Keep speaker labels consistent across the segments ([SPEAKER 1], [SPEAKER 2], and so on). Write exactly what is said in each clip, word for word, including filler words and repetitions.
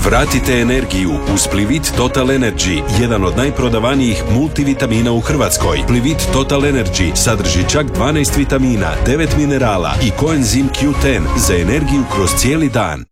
[SPEAKER 1] Vratite energiju uz Plivit Total Energy, jedan od najprodavanijih multivitamina u Hrvatskoj. Plivit Total Energy sadrži čak dvanaest vitamina, devet minerala i koenzim Q deset za energiju kroz cijeli dan.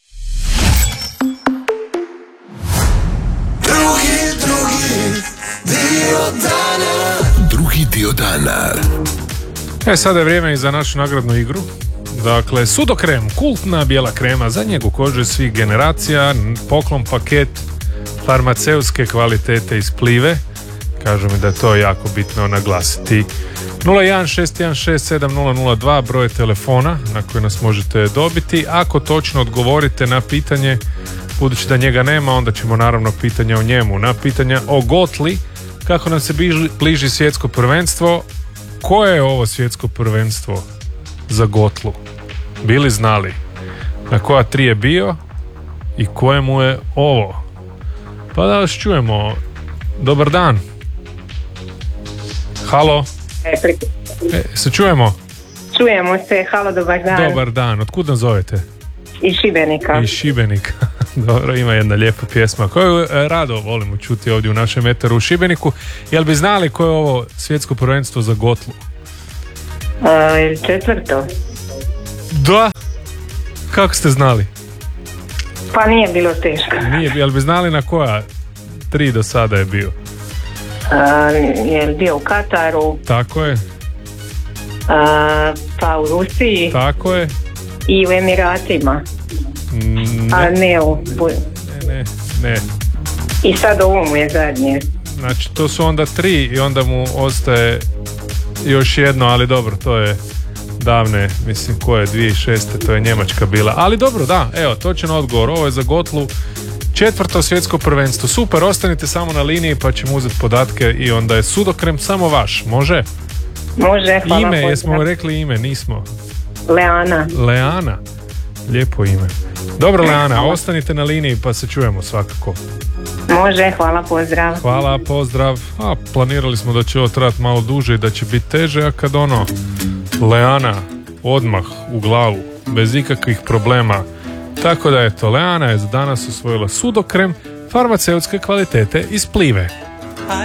[SPEAKER 2] Drugi, drugi dio dana. Drugi dio dana.
[SPEAKER 3] E, sada je vrijeme i za našu nagradnu igru. Dakle, Sudokrem, kultna bijela krema za njegu kože svih generacija, poklon paket farmaceutske kvalitete iz Plive. Kažu mi da je to jako bitno naglasiti. nula jedan šest jedan šest sedam nula nula dva broj telefona na koji nas možete dobiti. Ako točno odgovorite na pitanje, budući da njega nema, onda ćemo naravno pitanje o njemu. Na pitanja o Gotli, kako nam se bliži, bliži svjetsko prvenstvo. Koje je ovo svjetsko prvenstvo za Gotlu? Bili znali na koja tri je bio i kojemu je ovo? Pa da vas čujemo. Dobar dan. Halo. E, se čujemo?
[SPEAKER 4] Čujemo se, halo, dobar dan.
[SPEAKER 3] Dobar dan, otkud nas zovete?
[SPEAKER 4] Iz Šibenika.
[SPEAKER 3] Iz Šibenika. Dobro, ima jedna lijepa pjesma koju e, rado volimo čuti ovdje u našem eteru u Šibeniku. Jel bi znali koje je ovo svjetsko prvenstvo za Gotlu?
[SPEAKER 4] Uh, četvrto.
[SPEAKER 3] Da? Kako ste znali?
[SPEAKER 4] Pa nije bilo teško.
[SPEAKER 3] Nije, jel bi znali na koja tri do sada je bio?
[SPEAKER 4] Uh, je bio u Kataru?
[SPEAKER 3] Tako je.
[SPEAKER 4] Uh, pa u Rusiji?
[SPEAKER 3] Tako je.
[SPEAKER 4] I u Emiratima?
[SPEAKER 3] Ne.
[SPEAKER 4] A ne u...
[SPEAKER 3] Ne, ne, ne.
[SPEAKER 4] I sad ovo mu je zadnje.
[SPEAKER 3] Znači, to su onda tri i onda mu ostaje još jedno, ali dobro, to je davne, mislim, koje je dvije tisuće šeste, to je Njemačka bila. Ali dobro, da, evo, točan odgovor. Ovo je za Gotlu četvrto svjetsko prvenstvo. Super, ostanite samo na liniji pa ćemo uzeti podatke i onda je Sudokrem samo vaš. Može?
[SPEAKER 4] Može, hvala.
[SPEAKER 3] Ime,
[SPEAKER 4] pozdrav.
[SPEAKER 3] jesmo rekli ime? Nismo.
[SPEAKER 4] Leana.
[SPEAKER 3] Leana. Lijepo ime. Dobro, Leana, ostanite na liniji pa se čujemo svakako.
[SPEAKER 4] Može, hvala, pozdrav.
[SPEAKER 3] Hvala, pozdrav. A, planirali smo da će ovo trajati malo duže i da će biti teže, a kad ono, Leana, odmah u glavu, bez ikakvih problema. Tako da eto, Leana je za danas osvojila Sudokrem farmaceutske kvalitete iz Plive.